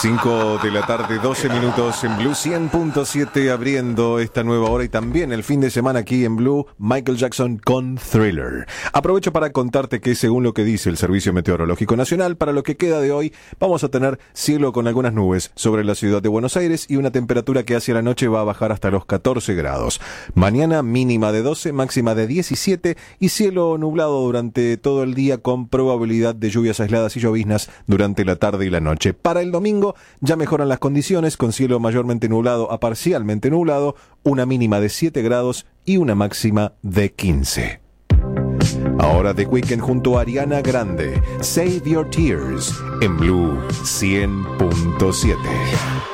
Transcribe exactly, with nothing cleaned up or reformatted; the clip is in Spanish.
cinco de la tarde, doce minutos en Blue cien punto siete, abriendo esta nueva hora y también el fin de semana aquí en Blue, Michael Jackson con Thriller. Aprovecho para contarte que según lo que dice el Servicio Meteorológico Nacional, para lo que queda de hoy vamos a tener cielo con algunas nubes sobre la ciudad de Buenos Aires y una temperatura que hacia la noche va a bajar hasta los catorce grados. Mañana mínima de doce, máxima de diecisiete y cielo nublado durante todo el día con probabilidad de lluvias aisladas y lloviznas durante la tarde y la noche. Para el domingo ya mejoran las condiciones con cielo mayormente nublado a parcialmente nublado, una mínima de siete grados y una máxima de quince. Ahora The Weeknd junto a Ariana Grande, Save Your Tears en Blue cien punto siete.